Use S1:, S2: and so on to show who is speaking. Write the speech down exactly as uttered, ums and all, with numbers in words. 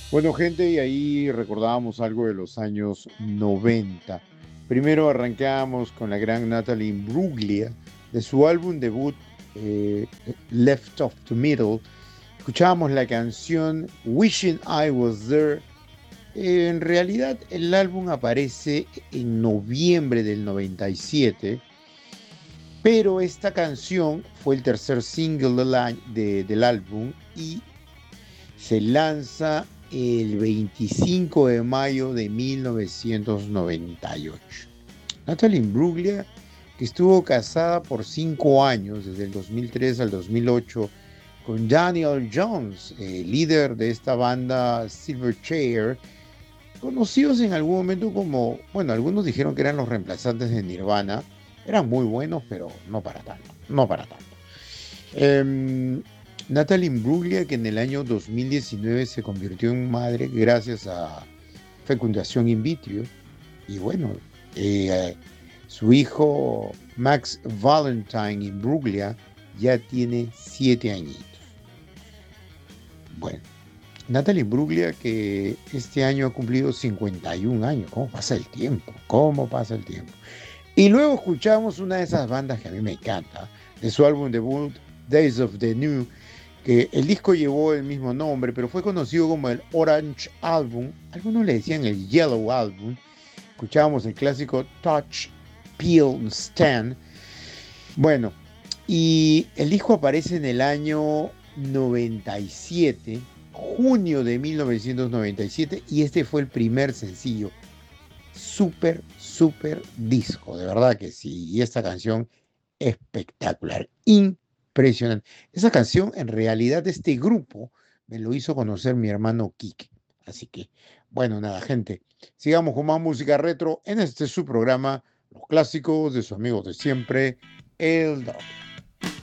S1: Bueno, gente, y ahí recordábamos algo de los años noventa. Primero arrancábamos con la gran Natalie Imbruglia, de su álbum debut eh, Left of the Middle. Escuchábamos la canción Wishing I Was There. Eh, en realidad, el álbum aparece en noviembre del noventa y siete, pero esta canción fue el tercer single del, año- de- del álbum y se lanza el veinticinco de mayo de mil novecientos noventa y ocho. Natalie Imbruglia, que estuvo casada por cinco años, desde el dos mil tres al dos mil ocho, con Daniel Jones, eh, líder de esta banda Silverchair, conocidos en algún momento como, bueno, algunos dijeron que eran los reemplazantes de Nirvana. Eran muy buenos, pero no para tanto, no para tanto. Em, Natalie Imbruglia, que en el año dos mil diecinueve se convirtió en madre gracias a fecundación in vitro. Y bueno, eh, su hijo Max Valentine Imbruglia ya tiene siete añitos. Bueno, Natalie Imbruglia, que este año ha cumplido cincuenta y un años. ¿Cómo pasa el tiempo? ¿Cómo pasa el tiempo? Y luego escuchamos una de esas bandas que a mí me encanta, de su álbum debut, Days of the New, que el disco llevó el mismo nombre, pero fue conocido como el Orange Album. Algunos le decían el Yellow Album. Escuchábamos el clásico Touch, Peel, Stand. Bueno, y el disco aparece en el año noventa y siete, junio de mil novecientos noventa y siete, y este fue el primer sencillo. Súper, súper disco, de verdad que sí. Y esta canción espectacular, impresionante. Esa canción, en realidad, este grupo me lo hizo conocer mi hermano Quique. Así que, bueno, nada, gente. Sigamos con más música retro en este su programa, Los Clásicos de sus amigos de siempre, El Doc.